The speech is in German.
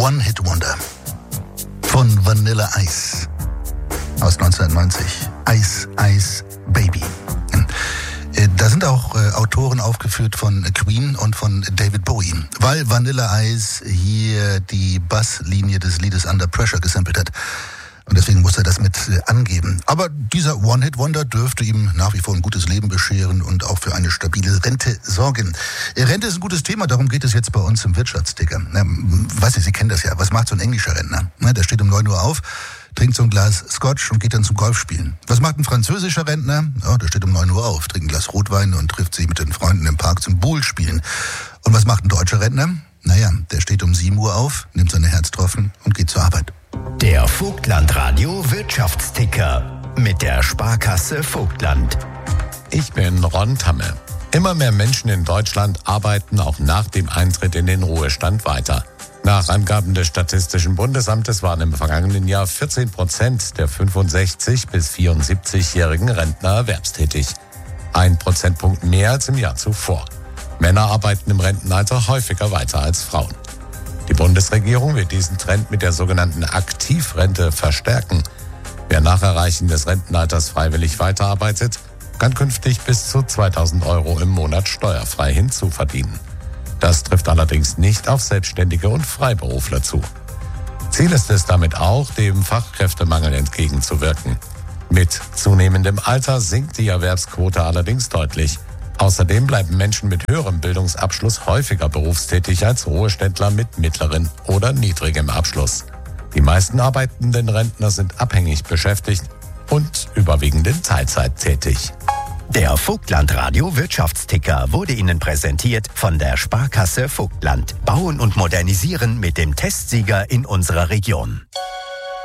One-Hit-Wonder von Vanilla Ice aus 1990. Ice, Ice, Baby. Da sind auch Autoren aufgeführt von Queen und von David Bowie, weil Vanilla Ice hier die Basslinie des Liedes Under Pressure gesampelt hat. Und deswegen muss er das mit angeben. Aber dieser One-Hit-Wonder dürfte ihm nach wie vor ein gutes Leben bescheren und auch für eine stabile Rente sorgen. Rente ist ein gutes Thema, darum geht es jetzt bei uns im Wirtschaftsticker. Weißt du, Sie kennen das ja. Was macht so ein englischer Rentner? Der steht um 9 Uhr auf, trinkt so ein Glas Scotch und geht dann zum Golfspielen. Was macht ein französischer Rentner? Der steht um 9 Uhr auf, trinkt ein Glas Rotwein und trifft sich mit den Freunden im Park zum Bullspielen. Und was macht ein deutscher Rentner? Der steht um 7 Uhr auf, nimmt seine Herztropfen und geht zur Arbeit. Der Vogtland-Radio Wirtschaftsticker mit der Sparkasse Vogtland. Ich bin Ron Tamme. Immer mehr Menschen in Deutschland arbeiten auch nach dem Eintritt in den Ruhestand weiter. Nach Angaben des Statistischen Bundesamtes waren im vergangenen Jahr 14% der 65- bis 74-jährigen Rentner erwerbstätig. 1 Prozentpunkt mehr als im Jahr zuvor. Männer arbeiten im Rentenalter häufiger weiter als Frauen. Die Bundesregierung wird diesen Trend mit der sogenannten Aktivrente verstärken. Wer nach Erreichen des Rentenalters freiwillig weiterarbeitet, kann künftig bis zu 2.000 € im Monat steuerfrei hinzuverdienen. Das trifft allerdings nicht auf Selbstständige und Freiberufler zu. Ziel ist es damit auch, dem Fachkräftemangel entgegenzuwirken. Mit zunehmendem Alter sinkt die Erwerbsquote allerdings deutlich. Außerdem bleiben Menschen mit höherem Bildungsabschluss häufiger berufstätig als Ruheständler mit mittlerem oder niedrigem Abschluss. Die meisten arbeitenden Rentner sind abhängig beschäftigt und überwiegend in Teilzeit tätig. Der Vogtland-Radio Wirtschaftsticker wurde Ihnen präsentiert von der Sparkasse Vogtland. Bauen und modernisieren mit dem Testsieger in unserer Region.